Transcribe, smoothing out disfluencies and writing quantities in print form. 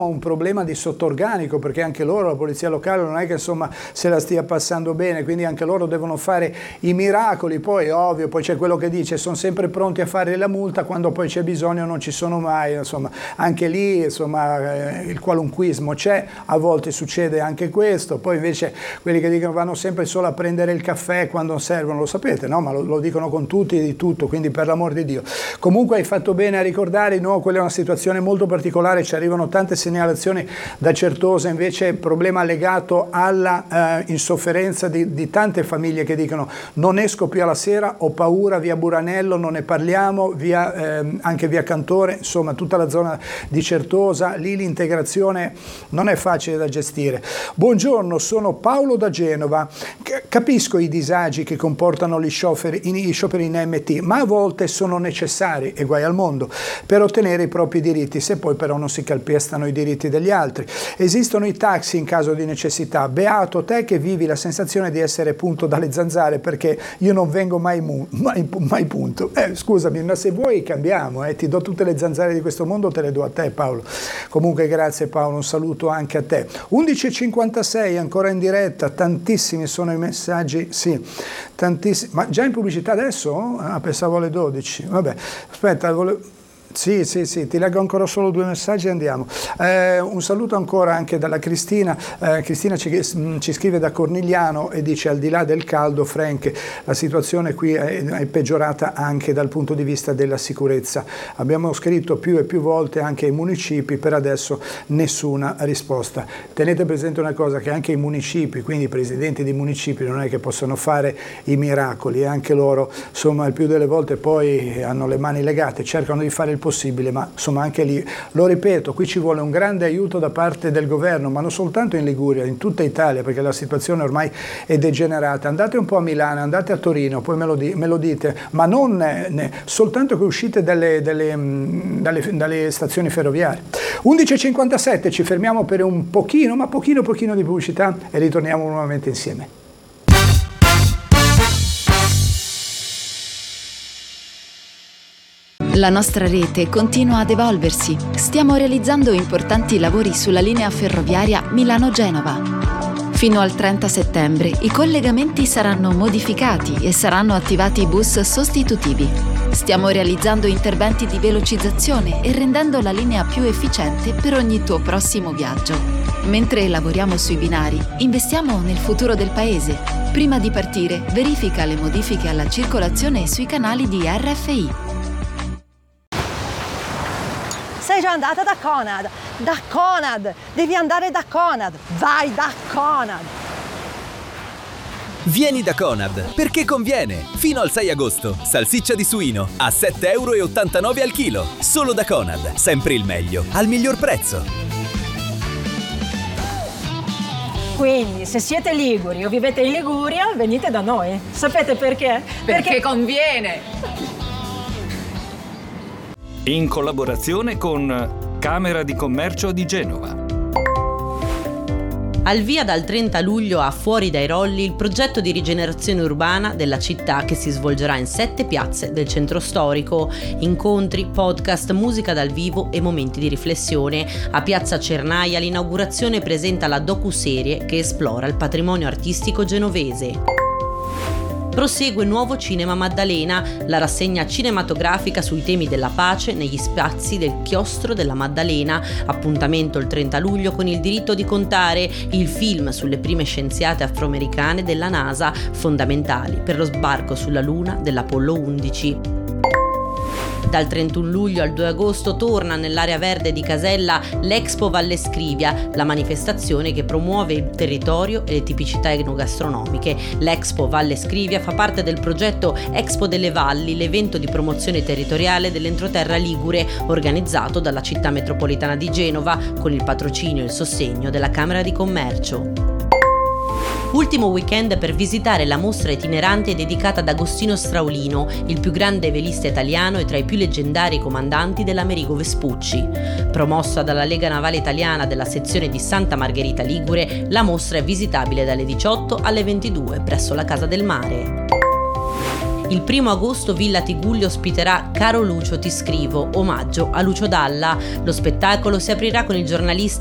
un problema di sottorganico, perché anche loro, la polizia locale, non è che insomma se la stia passando bene, quindi anche loro devono fare i miracoli. Poi ovvio, poi c'è quello che dice sono sempre pronti a fare la multa, quando poi c'è bisogno non ci sono mai, insomma anche lì insomma il qualunquismo c'è, a volte succede anche questo. Poi invece quelli che dicono vanno sempre solo a prendere il caffè quando servono, lo sapete, no? Ma lo dicono con tutti e di tutto, quindi per l'amor di Dio. Comunque hai fatto bene a ricordare, no, quella è una situazione molto particolare, ci arrivano tante segnalazioni da Certosa, invece problema legato alla insofferenza di tante famiglie che dicono non esco più alla sera, ho paura, via Buranello non ne parliamo, anche via Cantore, insomma tutta la zona di Certosa, lì l'integrazione non è facile da gestire. Buongiorno, sono Paolo da Genova, capisco i disagi che comportano gli scioperi in MT, ma a volte sono necessari, e guai al mondo, per ottenere i propri diritti, se poi però non si calpestano i diritti degli altri. Esistono i taxi in caso di necessità. Beato te che vivi la sensazione di essere punto dalle zanzare, perché io non vengo mai punto. Scusami, ma se vuoi cambiamo, ti do tutte le zanzare di questo mondo, te le do a te, Paolo. Comunque grazie Paolo, un saluto anche a te. 11:56 ancora in diretta, tantissimi sono i messaggi, sì, tantissimi. Ma già in pubblicità adesso? Pensavo alle 12. Vabbè, aspetta, Sì, ti leggo ancora solo 2 messaggi e andiamo. Un saluto ancora anche dalla Cristina. Cristina ci scrive da Cornigliano e dice: al di là del caldo, Frank, la situazione qui è peggiorata anche dal punto di vista della sicurezza. Abbiamo scritto più e più volte anche ai municipi, per adesso nessuna risposta. Tenete presente una cosa, che anche i municipi, quindi i presidenti di municipi, non è che possono fare i miracoli, e anche loro insomma il più delle volte poi hanno le mani legate, cercano di fare il possibile, ma insomma anche lì, lo ripeto, qui ci vuole un grande aiuto da parte del governo, ma non soltanto in Liguria, in tutta Italia, perché la situazione ormai è degenerata. Andate un po' a Milano, andate a Torino, poi me lo dite, ma non soltanto che uscite dalle stazioni ferroviarie. 11:57, ci fermiamo per un pochino di pubblicità e ritorniamo nuovamente insieme. La nostra rete continua ad evolversi. Stiamo realizzando importanti lavori sulla linea ferroviaria Milano-Genova. Fino al 30 settembre i collegamenti saranno modificati e saranno attivati bus sostitutivi. Stiamo realizzando interventi di velocizzazione e rendendo la linea più efficiente per ogni tuo prossimo viaggio. Mentre lavoriamo sui binari, investiamo nel futuro del paese. Prima di partire, verifica le modifiche alla circolazione sui canali di RFI. Sei già andata da Conad? Da Conad! Devi andare da Conad! Vai da Conad! Vieni da Conad, perché conviene! Fino al 6 agosto, salsiccia di suino a 7,89 € al chilo. Solo da Conad, sempre il meglio, al miglior prezzo. Quindi, se siete liguri o vivete in Liguria, venite da noi. Sapete perché? Perché conviene! In collaborazione con Camera di Commercio di Genova. Al via dal 30 luglio a Fuori dai Rolli il progetto di rigenerazione urbana della città, che si svolgerà in 7 piazze del centro storico. Incontri, podcast, musica dal vivo e momenti di riflessione. A Piazza Cernaia l'inaugurazione presenta la docuserie che esplora il patrimonio artistico genovese. Prosegue Nuovo Cinema Maddalena, la rassegna cinematografica sui temi della pace negli spazi del Chiostro della Maddalena. Appuntamento il 30 luglio con Il diritto di contare, il film sulle prime scienziate afroamericane della NASA, fondamentali per lo sbarco sulla Luna dell'Apollo 11. Dal 31 luglio al 2 agosto torna nell'area verde di Casella l'Expo Valle Scrivia, la manifestazione che promuove il territorio e le tipicità enogastronomiche. L'Expo Valle Scrivia fa parte del progetto Expo delle Valli, l'evento di promozione territoriale dell'entroterra ligure, organizzato dalla città metropolitana di Genova, con il patrocinio e il sostegno della Camera di Commercio. Ultimo weekend per visitare la mostra itinerante dedicata ad Agostino Straulino, il più grande velista italiano e tra i più leggendari comandanti dell'Amerigo Vespucci. Promossa dalla Lega Navale Italiana della sezione di Santa Margherita Ligure, la mostra è visitabile dalle 18 alle 22 presso la Casa del Mare. Il 1 agosto Villa Tigullio ospiterà Caro Lucio ti scrivo, omaggio a Lucio Dalla. Lo spettacolo si aprirà con il giornalista